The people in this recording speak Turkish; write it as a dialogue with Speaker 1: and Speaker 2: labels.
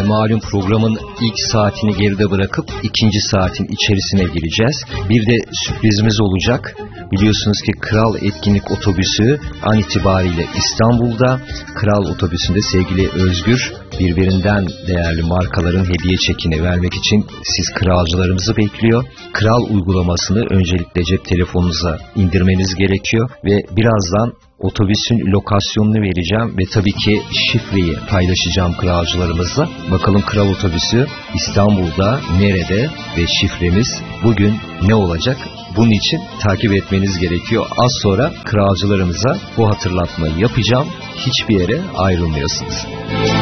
Speaker 1: Malum programın ilk saatini geride bırakıp ikinci saatin içerisine gireceğiz. Bir de sürprizimiz olacak. Biliyorsunuz ki Kral Etkinlik Otobüsü an itibariyle İstanbul'da. Kral Otobüsü'nde sevgili Özgür birbirinden değerli markaların hediye çekini vermek için siz kralcılarımızı bekliyor. Kral uygulamasını öncelikle cep telefonunuza indirmeniz gerekiyor ve birazdan otobüsün lokasyonunu vereceğim ve tabii ki şifreyi paylaşacağım kralcılarımızla. Bakalım Kral Otobüsü İstanbul'da nerede ve şifremiz bugün ne olacak? Bunun için takip etmeniz gerekiyor. Az sonra kralcılarımıza bu hatırlatmayı yapacağım. Hiçbir yere ayrılmıyorsunuz.